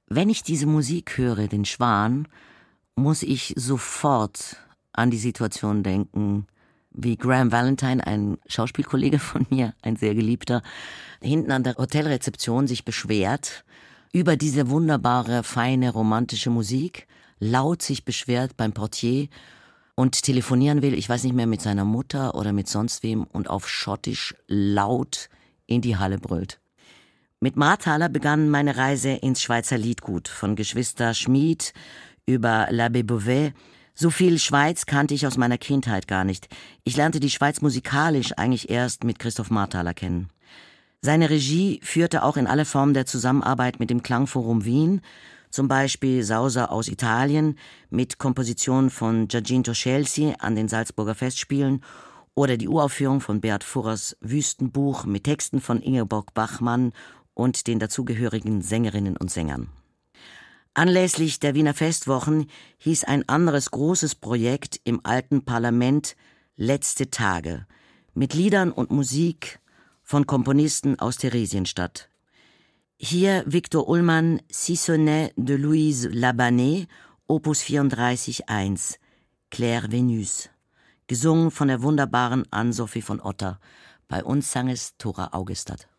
Wenn ich diese Musik höre, den Schwan, muss ich sofort an die Situation denken, wie Graham Valentine, ein Schauspielkollege von mir, ein sehr geliebter, hinten an der Hotelrezeption sich beschwert über diese wunderbare, feine, romantische Musik, laut sich beschwert beim Portier und telefonieren will, ich weiß nicht mehr, mit seiner Mutter oder mit sonst wem und auf Schottisch laut in die Halle brüllt. Mit Marthaler begann meine Reise ins Schweizer Liedgut, von Geschwister Schmid über L'Abbé Beauvais. So viel Schweiz kannte ich aus meiner Kindheit gar nicht. Ich lernte die Schweiz musikalisch eigentlich erst mit Christoph Marthaler kennen. Seine Regie führte auch in alle Formen der Zusammenarbeit mit dem Klangforum Wien, zum Beispiel Sauser aus Italien mit Kompositionen von Giacinto Scelsi an den Salzburger Festspielen oder die Uraufführung von Beat Furrers Wüstenbuch mit Texten von Ingeborg Bachmann und den dazugehörigen Sängerinnen und Sängern. Anlässlich der Wiener Festwochen hieß ein anderes großes Projekt im alten Parlament Letzte Tage mit Liedern und Musik von Komponisten aus Theresienstadt. Hier Victor Ullmann, Sissonnet de Louise Labanné, Opus 34.1, Claire Venus, gesungen von der wunderbaren Ann-Sophie von Otter. Bei uns sang es Thora Augestad.